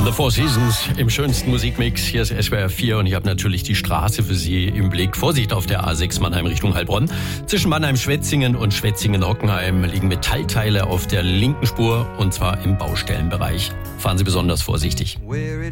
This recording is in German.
The Four Seasons im schönsten Musikmix. Hier ist SWR 4 und ich habe natürlich die Straße für Sie im Blick. Vorsicht auf der A6 Mannheim Richtung Heilbronn. Zwischen Mannheim-Schwetzingen und Schwetzingen-Hockenheim liegen Metallteile auf der linken Spur und zwar im Baustellenbereich. Fahren Sie besonders vorsichtig.